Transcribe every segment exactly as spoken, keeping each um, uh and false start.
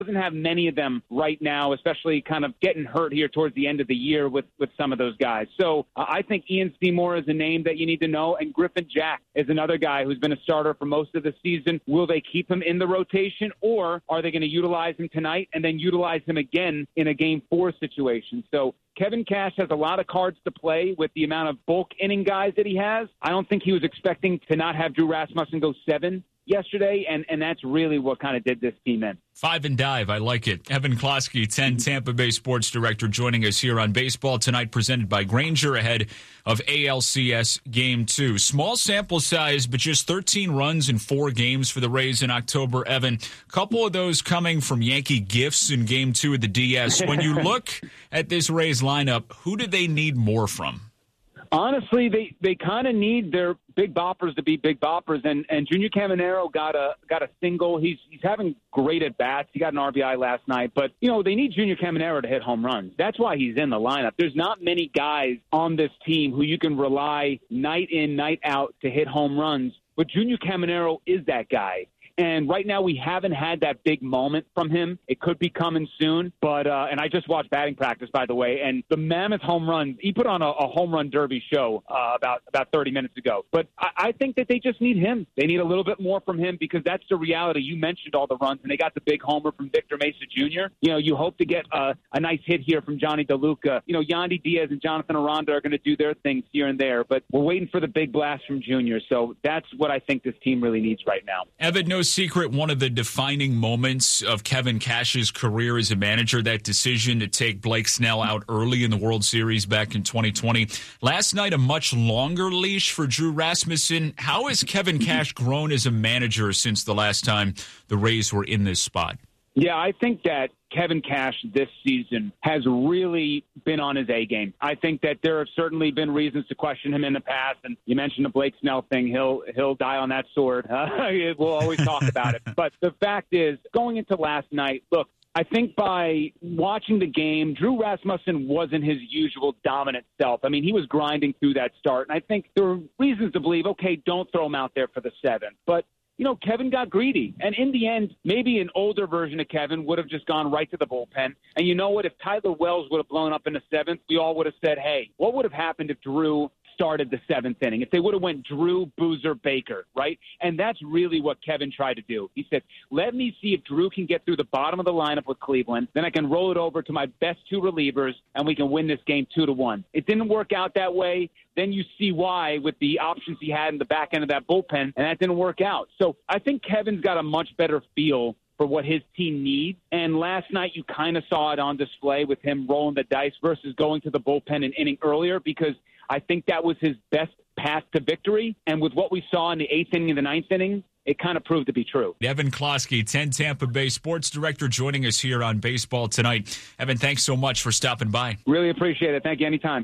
doesn't have many of them right now, especially kind of getting hurt here towards the end of the year with, with some of those guys. So uh, I think Ian Seymour is a name that you need to know, and Griffin Jack is another guy who's been a starter for most of the season. Will they keep him in the rotation, or are they going to utilize him tonight and then utilize him again in a game four situation? So Kevin Cash has a lot of cards to play with the amount of bulk inning guys that he has. I don't think he was expecting to not have Drew Rasmussen go seven yesterday, and, and that's really what kind of did this team in. Five and dive. I like it. Evan Klosky, ten Tampa Bay Sports Director, joining us here on Baseball Tonight, presented by Grainger ahead of A L C S Game two. Small sample size, but just thirteen runs in four games for the Rays in October. Evan, a couple of those coming from Yankee gifts in Game two of the D S. When you look at this Rays lineup, who do they need more from? Honestly, they, they kind of need their big boppers to be big boppers, and, and Junior Caminero got a got a single. He's he's having great at bats. He got an R B I last night, but you know they need Junior Caminero to hit home runs. That's why he's in the lineup. There's not many guys on this team who you can rely night in, night out to hit home runs, but Junior Caminero is that guy. And right now we haven't had that big moment from him. It could be coming soon. But uh, and I just watched batting practice, by the way, and the mammoth home runs. He put on a, a home run derby show uh, about, about thirty minutes ago. But I, I think that they just need him. They need a little bit more from him because that's the reality. You mentioned all the runs, and they got the big homer from Victor Mesa Junior You know, you hope to get a, a nice hit here from Johnny DeLuca. You know, Yandy Diaz and Jonathan Aranda are going to do their things here and there. But we're waiting for the big blast from Junior. So that's what I think this team really needs right now. Evan, no secret, one of the defining moments of Kevin Cash's career as a manager, that decision to take Blake Snell out early in the World Series back in twenty twenty. Last night, a much longer leash for Drew Rasmussen. How has Kevin Cash grown as a manager since the last time the Rays were in this spot? Yeah, I think that Kevin Cash this season has really been on his A game. I think that there have certainly been reasons to question him in the past, and you mentioned the Blake Snell thing. He'll he'll die on that sword. Uh, we'll always talk about it. But the fact is, going into last night, look, I think by watching the game, Drew Rasmussen wasn't his usual dominant self. I mean, he was grinding through that start, and I think there were reasons to believe, okay, don't throw him out there for the seventh. But you know, Kevin got greedy. And in the end, maybe an older version of Kevin would have just gone right to the bullpen. And you know what? If Tyler Wells would have blown up in the seventh, we all would have said, hey, what would have happened if Drew started the seventh inning? If they would have went Drew, Boozer, Baker, right? And that's really what Kevin tried to do. He said, let me see if Drew can get through the bottom of the lineup with Cleveland. Then I can roll it over to my best two relievers, and we can win this game two to one. It didn't work out that way. Then you see why with the options he had in the back end of that bullpen, and that didn't work out. So I think Kevin's got a much better feel for what his team needs. And last night you kind of saw it on display with him rolling the dice versus going to the bullpen an inning earlier, because I think that was his best path to victory. And with what we saw in the eighth inning and the ninth inning, it kind of proved to be true. Evan Klosky, ten Tampa Bay Sports Director, joining us here on Baseball Tonight. Evan, thanks so much for stopping by. Really appreciate it. Thank you. Anytime.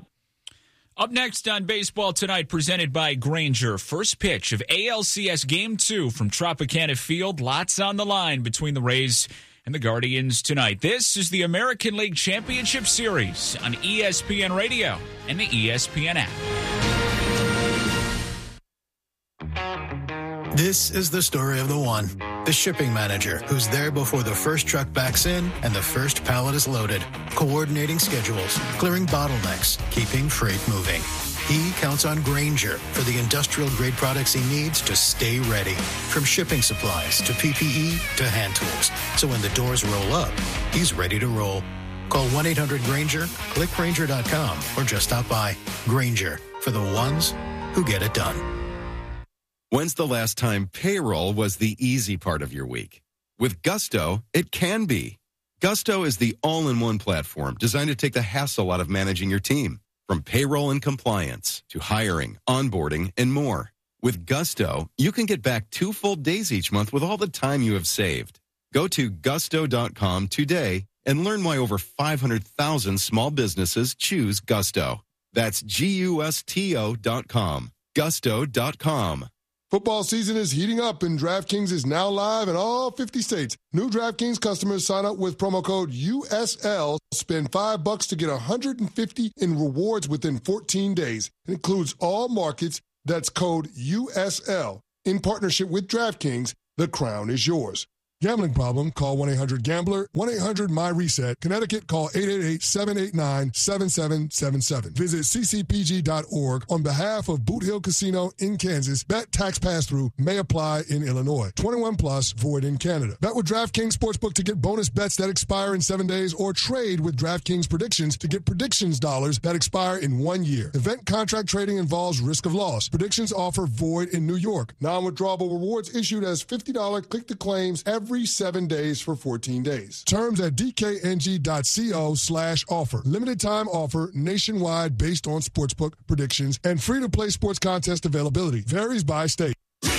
Up next on Baseball Tonight, presented by Grainger, first pitch of A L C S Game two from Tropicana Field. Lots on the line between the Rays and the Guardians tonight. This is the American League Championship Series on E S P N Radio and the E S P N app. This is the story of the one, the shipping manager, who's there before the first truck backs in and the first pallet is loaded, coordinating schedules, clearing bottlenecks, keeping freight moving. He counts on Grainger for the industrial-grade products he needs to stay ready, from shipping supplies to P P E to hand tools. So when the doors roll up, he's ready to roll. Call one eight hundred Grainger, click Grainger dot com, or just stop by. Grainger, for the ones who get it done. When's the last time payroll was the easy part of your week? With Gusto, it can be. Gusto is the all-in-one platform designed to take the hassle out of managing your team, from payroll and compliance to hiring, onboarding, and more. With Gusto, you can get back two full days each month with all the time you have saved. Go to gusto dot com today and learn why over five hundred thousand small businesses choose Gusto. That's G U S T O dot com. gusto dot com. Football season is heating up, and DraftKings is now live in all fifty states. New DraftKings customers sign up with promo code U S L, spend five bucks to get one hundred fifty in rewards within fourteen days. It includes all markets. That's code U S L. In partnership with DraftKings, the crown is yours. Gambling problem? Call one eight hundred gambler, one eight hundred my reset. Connecticut, call eight eight eight, seven eight nine, seven seven seven seven. Visit c c p g dot org on behalf of Boot Hill Casino in Kansas. Bet tax pass-through may apply in Illinois. twenty-one plus, void in Canada. Bet with DraftKings Sportsbook to get bonus bets that expire in seven days or trade with DraftKings Predictions to get predictions dollars that expire in one year. Event contract trading involves risk of loss. Predictions offer void in New York. Non-withdrawable rewards issued as fifty dollars click-to-claims every Every seven days for fourteen days. Terms at dkng.co slash offer. Limited time offer nationwide based on sportsbook predictions and free to play sports contest availability. Varies by state.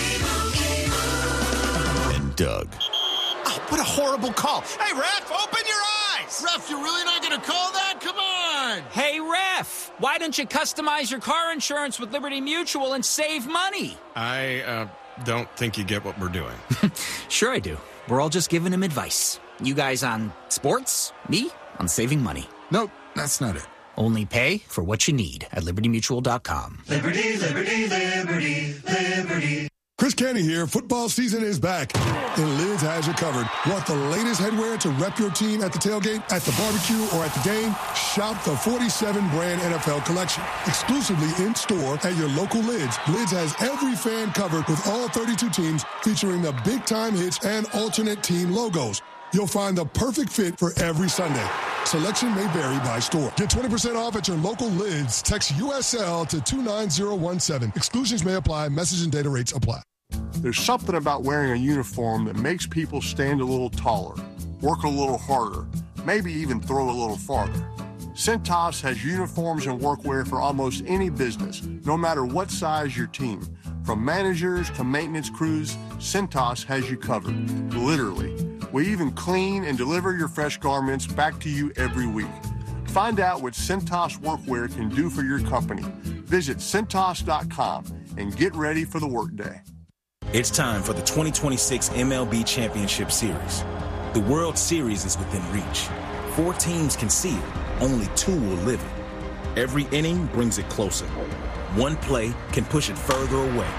And Doug. Oh, what a horrible call. Hey, ref, open your eyes. Ref, you're really not going to call that? Come on. Hey, ref, why don't you customize your car insurance with Liberty Mutual and save money? I uh, don't think you get what we're doing. Sure I do. We're all just giving him advice. You guys on sports, me on saving money. Nope, that's not it. Only pay for what you need at liberty mutual dot com. Liberty, liberty, liberty, liberty. Chris Canty here. Football season is back, and Lids has you covered. Want the latest headwear to rep your team at the tailgate, at the barbecue, or at the game? Shop the forty-seven brand N F L collection. Exclusively in store at your local Lids. Lids has every fan covered with all thirty-two teams, featuring the big time hits and alternate team logos. You'll find the perfect fit for every Sunday. Selection may vary by store. Get twenty percent off at your local Lids. Text U S L to two nine zero one seven. Exclusions may apply. Message and data rates apply. There's something about wearing a uniform that makes people stand a little taller, work a little harder, maybe even throw a little farther. Cintas has uniforms and workwear for almost any business, no matter what size your team. From managers to maintenance crews, Cintas has you covered, literally. We even clean and deliver your fresh garments back to you every week. Find out what Cintas Workwear can do for your company. Visit Cintas dot com and get ready for the workday. It's time for the twenty twenty-six M L B Championship Series. The World Series is within reach. Four teams can see it. Only two will live it. Every inning brings it closer. One play can push it further away.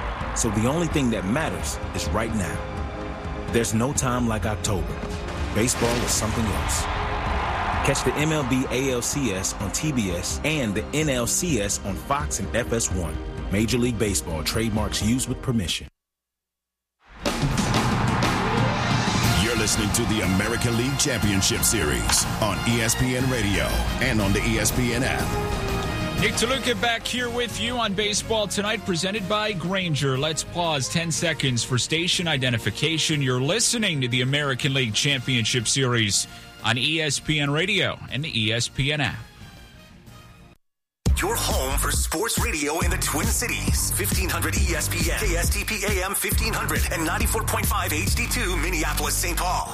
So the only thing that matters is right now. There's no time like October. Baseball is something else. Catch the M L B A L C S on T B S and the N L C S on Fox and F S one. Major League Baseball trademarks used with permission. You're listening to the American League Championship Series on E S P N Radio and on the E S P N app. Nick DeLuca back here with you on Baseball Tonight, presented by Grainger. Let's pause ten seconds for station identification. You're listening to the American League Championship Series on E S P N Radio and the E S P N app. Your home for sports radio in the Twin Cities. fifteen hundred E S P N, K S T P A M fifteen hundred, and ninety-four point five H D two Minneapolis, Saint Paul.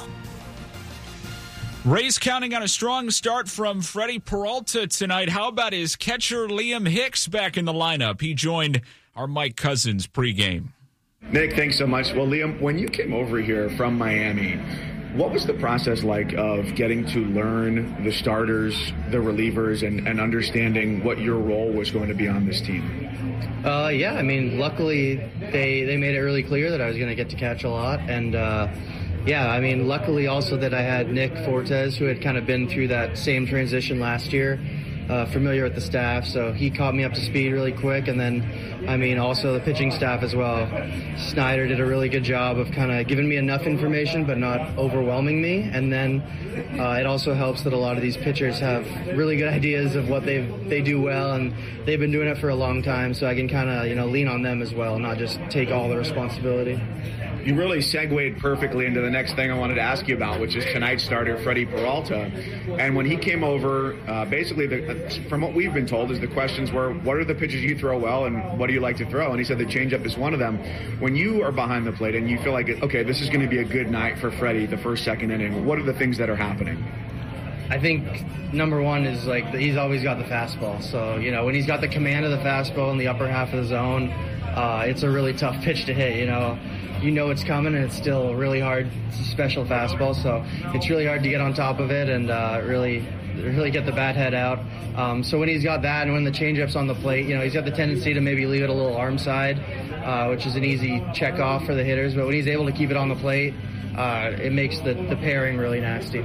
Rays counting on a strong start from Freddie Peralta tonight. How about his catcher Liam Hicks back in the lineup? He joined our Mike Cousins pregame. Nick, thanks so much. Well, Liam, when you came over here from Miami, what was the process like of getting to learn the starters, the relievers, and, and understanding what your role was going to be on this team? Uh, yeah, I mean, luckily they, they made it really clear that I was going to get to catch a lot. And, uh, yeah, I mean, luckily also that I had Nick Fortes, who had kind of been through that same transition last year, uh, familiar with the staff. So he caught me up to speed really quick. And then, I mean, also the pitching staff as well. Snyder did a really good job of kind of giving me enough information but not overwhelming me. And then uh, it also helps that a lot of these pitchers have really good ideas of what they they do well, and they've been doing it for a long time, so I can kind of, you know, lean on them as well, not just take all the responsibility. You really segued perfectly into the next thing I wanted to ask you about, which is tonight's starter, Freddie Peralta. And when he came over, uh, basically, the, from what we've been told, is the questions were, what are the pitches you throw well and what do you like to throw? And he said the changeup is one of them. When you are behind the plate and you feel like, okay, this is going to be a good night for Freddie the first, second inning, what are the things that are happening? I think number one is like he's always got the fastball. So, you know, when he's got the command of the fastball in the upper half of the zone, uh, it's a really tough pitch to hit, you know. You know it's coming, and it's still really hard. It's a special fastball, so it's really hard to get on top of it and uh, really really get the bat head out. Um, so when he's got that and when the changeup's on the plate, you know, he's got the tendency to maybe leave it a little arm side, uh, which is an easy check off for the hitters. But when he's able to keep it on the plate, uh, it makes the, the pairing really nasty.